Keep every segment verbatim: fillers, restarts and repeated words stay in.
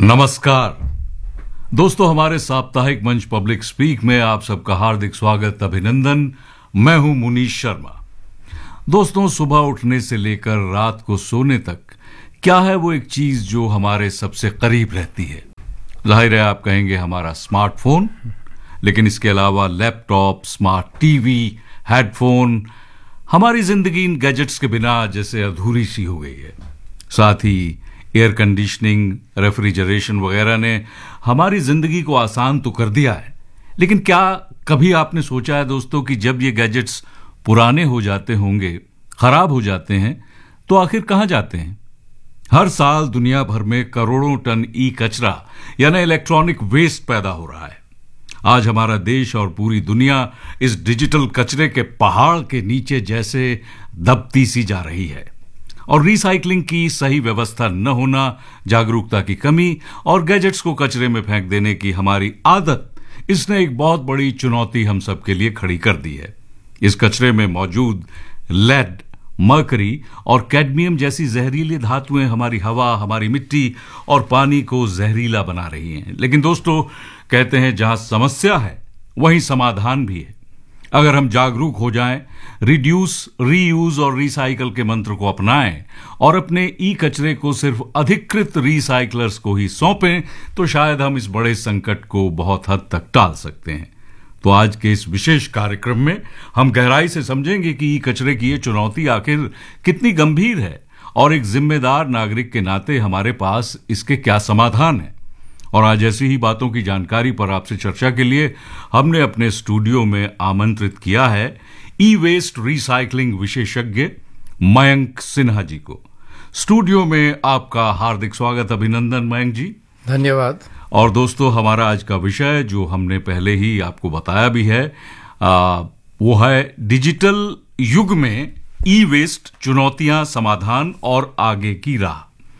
नमस्कार दोस्तों, हमारे साप्ताहिक मंच पब्लिक स्पीक में आप सबका हार्दिक स्वागत, अभिनंदन। मैं हूं मुनीश शर्मा। दोस्तों, सुबह उठने से लेकर रात को सोने तक क्या है वो एक चीज जो हमारे सबसे करीब रहती है? जाहिर है आप कहेंगे हमारा स्मार्टफोन, लेकिन इसके अलावा लैपटॉप, स्मार्ट टीवी, हेडफोन, हमारी जिंदगी इन गैजेट्स के बिना जैसे अधूरी सी हो गई है। साथ ही एयर कंडीशनिंग, रेफ्रिजरेशन वगैरह ने हमारी जिंदगी को आसान तो कर दिया है, लेकिन क्या कभी आपने सोचा है दोस्तों कि जब ये गैजेट्स पुराने हो जाते होंगे, खराब हो जाते हैं, तो आखिर कहां जाते हैं? हर साल दुनिया भर में करोड़ों टन ई कचरा यानी इलेक्ट्रॉनिक वेस्ट पैदा हो रहा है। आज हमारा देश और पूरी दुनिया इस डिजिटल कचरे के पहाड़ के नीचे जैसे दबती सी जा रही है, और रिसाइकलिंग की सही व्यवस्था न होना, जागरूकता की कमी और गैजेट्स को कचरे में फेंक देने की हमारी आदत, इसने एक बहुत बड़ी चुनौती हम सबके लिए खड़ी कर दी है। इस कचरे में मौजूद लेड, मर्करी और कैडमियम जैसी जहरीली धातुएं हमारी हवा, हमारी मिट्टी और पानी को जहरीला बना रही हैं। लेकिन दोस्तों, कहते हैं जहां समस्या है वहीं समाधान भी है। अगर हम जागरूक हो जाएं, रिड्यूस, रीयूज और रिसाइकल के मंत्र को अपनाएं और अपने ई कचरे को सिर्फ अधिकृत रिसाइकलर्स को ही सौंपें, तो शायद हम इस बड़े संकट को बहुत हद तक टाल सकते हैं। तो आज के इस विशेष कार्यक्रम में हम गहराई से समझेंगे कि ई कचरे की ये चुनौती आखिर कितनी गंभीर है और एक जिम्मेदार नागरिक के नाते हमारे पास इसके क्या समाधान है। और आज ऐसी ही बातों की जानकारी पर आपसे चर्चा के लिए हमने अपने स्टूडियो में आमंत्रित किया है ई वेस्ट रिसाइकलिंग विशेषज्ञ मयंक सिन्हा जी को। स्टूडियो में आपका हार्दिक स्वागत, अभिनंदन मयंक जी। धन्यवाद। और दोस्तों, हमारा आज का विषय जो हमने पहले ही आपको बताया भी है, आ, वो है डिजिटल युग में ई वेस्ट, चुनौतियां, समाधान और आगे की राह।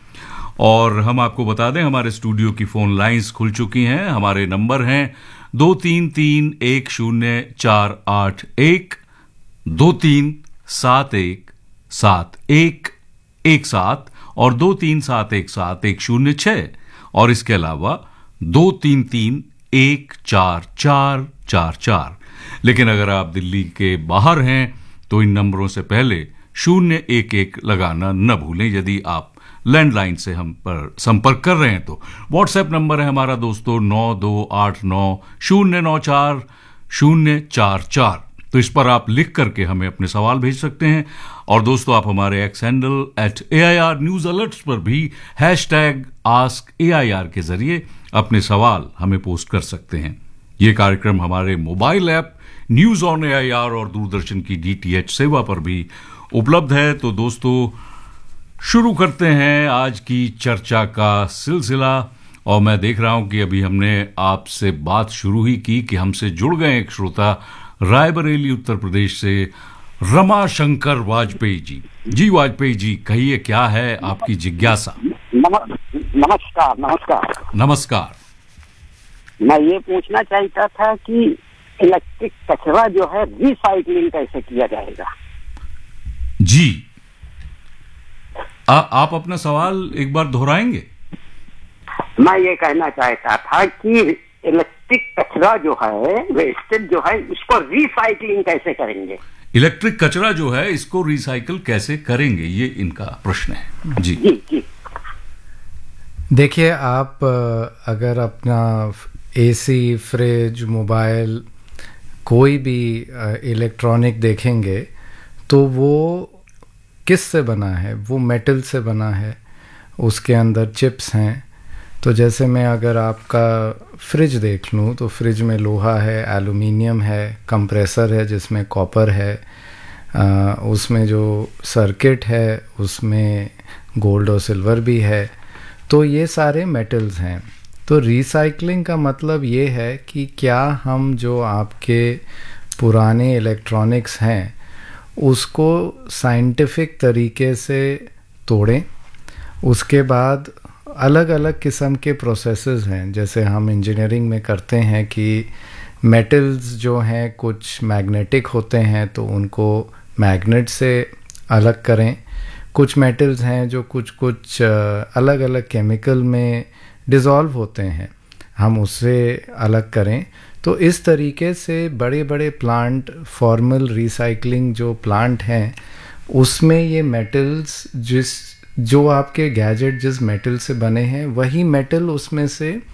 और हम आपको बता दें, हमारे स्टूडियो की फोन लाइंस खुल चुकी हैं। हमारे नंबर हैं दो तीन तीन एक शून्य चार आठ एक, दो तीन सात एक सात एक एक सात और दो तीन सात एक सात एक शून्य छह, और इसके अलावा दो तीन तीन एक चार चार चार चार। लेकिन अगर आप दिल्ली के बाहर हैं तो इन नंबरों से पहले शून्य एक एक लगाना न भूलें। यदि आप लैंडलाइन से हम पर संपर्क कर रहे हैं तो व्हाट्सएप नंबर है हमारा दोस्तों नौ दो आठ नौ शून्य नौ चार शून्य चार चार। तो इस पर आप लिख करके हमें अपने सवाल भेज सकते हैं। और दोस्तों, आप हमारे x handle at A I R news alerts पर भी hash tag ask A I R के जरिए अपने सवाल हमें पोस्ट कर सकते हैं। ये कार्यक्रम हमारे mobile app news on A I R और दूरदर्शन की डी टी एच सेवा पर भी उपलब्ध है। तो दोस्तों, शुरू करते हैं आज की चर्चा का सिलसिला। और मैं देख रहा हूं कि अभी हमने आपसे बात शुरू ही की कि हमसे जुड़ गए एक श्रोता रायबरेली उत्तर प्रदेश से, रमा शंकर वाजपेयी जी। जी वाजपेयी जी, कहिए क्या है आपकी जिज्ञासा? नमस्कार। नमस्कार नमस्कार। मैं ये पूछना चाहता था कि इलेक्ट्रिक कचरा जो है रिसाइकलिंग कैसे किया जाएगा? जी, आ, आप अपना सवाल एक बार दोहराएंगे? मैं ये कहना चाहता था कि इलेक्ट्रिक कचरा जो है, वेस्टेज जो है, उसको रिसाइकलिंग कैसे करेंगे? इलेक्ट्रिक कचरा जो है इसको रिसाइकल कैसे करेंगे, ये इनका प्रश्न है। जी जी जी। देखिए, आप अगर अपना एसी, फ्रिज, मोबाइल, कोई भी इलेक्ट्रॉनिक देखेंगे तो वो किस से बना है? वो मेटल से बना है, उसके अंदर चिप्स हैं। तो जैसे मैं अगर आपका फ्रिज देख लूँ तो फ्रिज में लोहा है, एल्युमिनियम है, कंप्रेसर है जिसमें कॉपर है, आ, उसमें जो सर्किट है उसमें गोल्ड और सिल्वर भी है। तो ये सारे मेटल्स हैं। तो रिसाइकलिंग का मतलब ये है कि क्या हम जो आपके पुराने इलेक्ट्रॉनिक्स हैं उसको साइंटिफिक तरीके से तोड़ें। उसके बाद अलग अलग किस्म के प्रोसेसेस हैं, जैसे हम इंजीनियरिंग में करते हैं कि मेटल्स जो हैं कुछ मैग्नेटिक होते हैं तो उनको मैग्नेट से अलग करें। कुछ मेटल्स हैं जो कुछ कुछ अलग अलग केमिकल में डिज़ोल्व होते हैं, हम उससे अलग करें। तो इस तरीके से बड़े बड़े प्लांट, फॉर्मल रिसाइकलिंग जो प्लांट हैं, उसमें ये मेटल्स, जिस जो आपके गैजेट जिस मेटल से बने हैं वही मेटल उसमें से